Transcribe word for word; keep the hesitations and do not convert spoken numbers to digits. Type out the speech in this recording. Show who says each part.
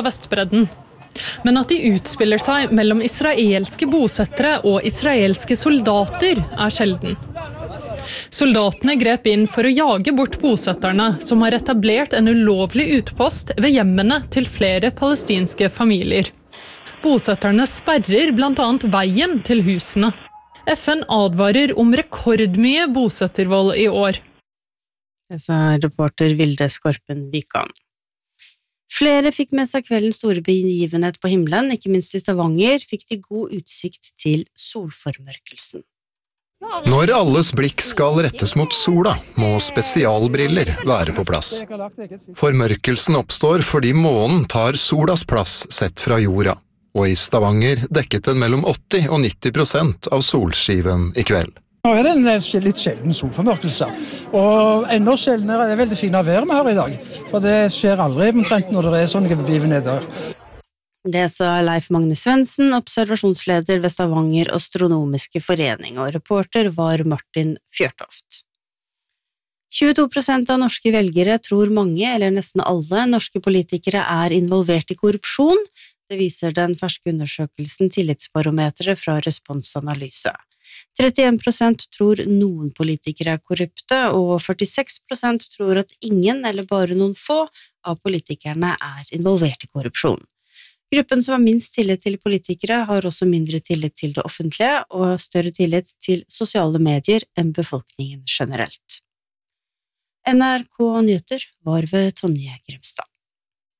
Speaker 1: på Vestbredden. Men at de utspiller seg mellom israelske bosettere og israelske soldater er sjelden. Soldatene grep inn for å jage bort bosetterne, som har etablert en ulovlig utpost ved hjemmene til flere palestinske familier. Bosetterne sperrer blant annet veien til husene. F N advarer om rekordmye bosettervold i år.
Speaker 2: Det sa reporter Vilde Skorpen Vikan. Flere fikk med seg kveldens store begivenhet på himmelen, ikke minst i Stavanger, fikk de god utsikt til solformørkelsen.
Speaker 3: Når alles blikk skal rettes mot sola, må spesialbriller være på plass. Formørkelsen oppstår fordi månen tar solas plass sett fra jorda, og i Stavanger dekket den mellom åtti og nitti prosent av solskiven i kveld.
Speaker 4: Nå er det en litt sjelden solformørkelse, og enda sjeldnere er det veldig fine vær vi har i dag, for det skjer aldri omtrent når det er sånne begivenheter.
Speaker 2: Det sa Leif Magne Svendsen, observasjonsleder ved Stavanger Astronomiske Forening, og reporter var Martin Fjørtoft. tjueto prosent av norske velgere tror mange, eller nesten alle, norske politikere er involvert i korrupsjon. Det viser den ferske undersøkelsen Tillitsbarometeret fra Responsanalyse. trettien prosent tror noen politikere er korrupte, og førtiseks prosent tror at ingen eller bare noen få av politikerne er involvert i korrupsjon. Gruppen som har minst tillit til politikere har også mindre tillit til det offentlige og større tillit til sosiale medier enn befolkningen generelt. N R K Nyheter var ved Tonje Grimstad.